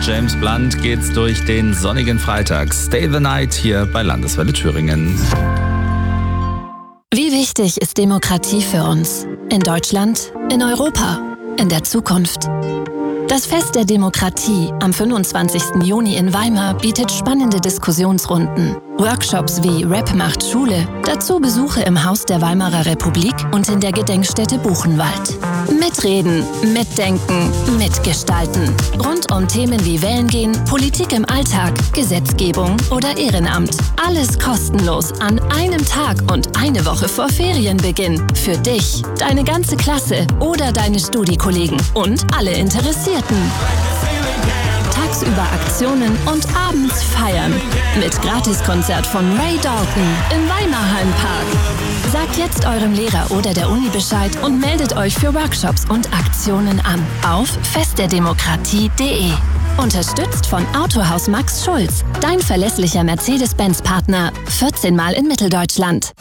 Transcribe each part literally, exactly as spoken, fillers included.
James Blunt geht's durch den sonnigen Freitag. Stay the Night hier bei Landeswelle Thüringen. Wie wichtig ist Demokratie für uns? In Deutschland, in Europa, in der Zukunft? Das Fest der Demokratie am fünfundzwanzigsten Juni in Weimar bietet spannende Diskussionsrunden, Workshops wie Rap macht Schule, dazu Besuche im Haus der Weimarer Republik und in der Gedenkstätte Buchenwald. Mitreden, mitdenken, mitgestalten. Rund um Themen wie Wählen gehen, Politik im Alltag, Gesetzgebung oder Ehrenamt. Alles kostenlos an einem Tag und eine Woche vor Ferienbeginn. Für dich, deine ganze Klasse oder deine Studiekollegen und alle Interessierten. Tagsüber Aktionen und abends feiern. Mit Gratiskonzert von Ray Dalton im Weimarhallenpark. Sagt jetzt eurem Lehrer oder der Uni Bescheid und meldet euch für Workshops und Aktionen an auf festderdemokratie punkt de. Unterstützt von Autohaus Max Schulz, dein verlässlicher Mercedes-Benz-Partner, vierzehn Mal in Mitteldeutschland.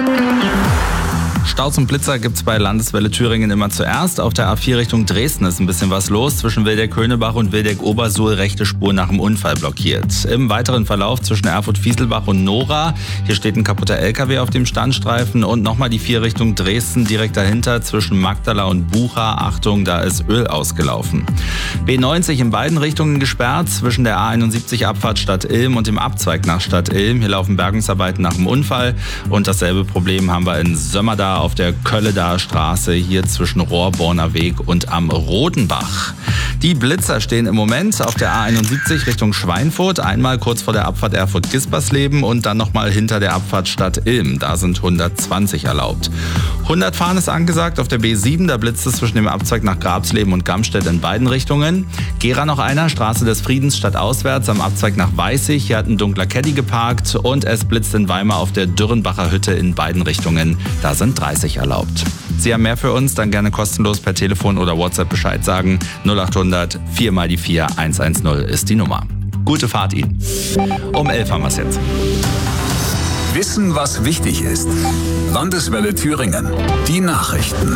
Staus und Blitzer gibt's bei Landeswelle Thüringen immer zuerst. Auf der A vier Richtung Dresden ist ein bisschen was los. Zwischen Wildeck-Höhnebach und Wildeck-Obersuhl rechte Spur nach dem Unfall blockiert. Im weiteren Verlauf zwischen Erfurt-Fieselbach und Nora. Hier steht ein kaputter L K W auf dem Standstreifen. Und nochmal die vier Richtung Dresden direkt dahinter zwischen Magdala und Bucha. Achtung, da ist Öl ausgelaufen. B neunzig in beiden Richtungen gesperrt. Zwischen der A einundsiebzig Abfahrt Stadt Ilm und dem Abzweig nach Stadt Ilm. Hier laufen Bergungsarbeiten nach dem Unfall. Und dasselbe Problem haben wir in Sömmerda auf der Kölledaer Straße, hier zwischen Rohrborner Weg und am Rodenbach. Die Blitzer stehen im Moment auf der A einundsiebzig Richtung Schweinfurt, einmal kurz vor der Abfahrt Erfurt-Gispersleben und dann nochmal hinter der Abfahrt Stadt Ilm. Da sind hundertzwanzig erlaubt. hundert fahren ist angesagt auf der B sieben, da blitzt es zwischen dem Abzweig nach Grabsleben und Gamstedt in beiden Richtungen. Gera noch einer, Straße des Friedens stadtauswärts am Abzweig nach Weißig. Hier hat ein dunkler Caddy geparkt und es blitzt in Weimar auf der Dürrenbacher Hütte in beiden Richtungen. Da sind dreißig erlaubt. Sie haben mehr für uns, dann gerne kostenlos per Telefon oder WhatsApp Bescheid sagen. null achthundert vier mal die vier eins eins null ist die Nummer. Gute Fahrt Ihnen. Um elf haben wir es jetzt. Wissen, was wichtig ist. Landeswelle Thüringen. Die Nachrichten.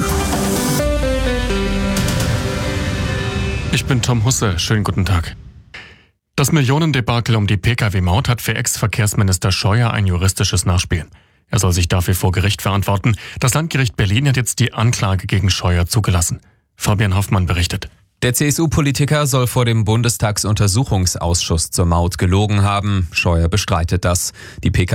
Ich bin Tom Husse. Schönen guten Tag. Das Millionendebakel um die Pkw-Maut hat für Ex-Verkehrsminister Scheuer ein juristisches Nachspiel. Er soll sich dafür vor Gericht verantworten. Das Landgericht Berlin hat jetzt die Anklage gegen Scheuer zugelassen. Fabian Hoffmann berichtet. Der C S U-Politiker soll vor dem Bundestagsuntersuchungsausschuss zur Maut gelogen haben. Scheuer bestreitet das. Die Pkw